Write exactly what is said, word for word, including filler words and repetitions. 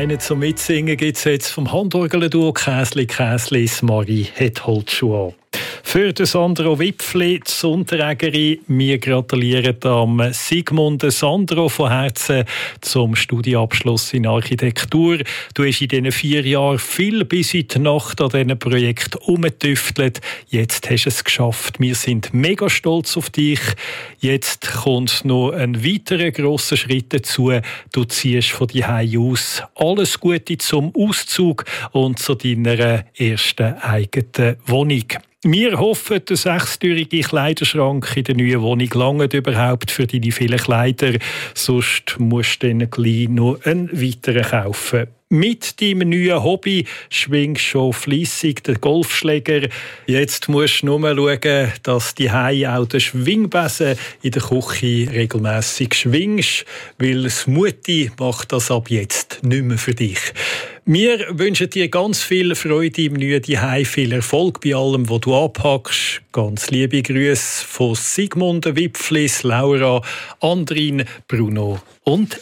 Einen zum Mitsingen gibt es jetzt vom Handorgel-Duo Käsli Käsli, Marie hat Holzschuhe an. Für den Sandro Wipfli, die Sonnträgerin, wir gratulieren am Sigmund Sandro von Herzen zum Studienabschluss in Architektur. Du hast in diesen vier Jahren viel bis in die Nacht an diesen Projekt umgetüftelt. Jetzt hast du es geschafft. Wir sind mega stolz auf dich. Jetzt kommt noch ein weiterer grosser Schritt dazu. Du ziehst von die Hause aus. Alles Gute zum Auszug und zu deiner ersten eigenen Wohnung. Wir hoffen, der sechstürige Kleiderschrank in der neuen Wohnung langt überhaupt für deine vielen Kleider. Sonst musst du dann gleich noch einen weiteren kaufen. Mit deinem neuen Hobby schwingst du schon fleissig den Golfschläger. Jetzt musst du nur schauen, dass die Hause auch den Schwingbesen in der Küche regelmässig schwingst, weil das Mutti macht das ab jetzt nicht mehr für dich. Wir wünschen dir ganz viel Freude im neuen Zuhause, viel Erfolg bei allem, was du anpackst. Ganz liebe Grüße von Sigmund Wipfli, Laura, Andrin, Bruno und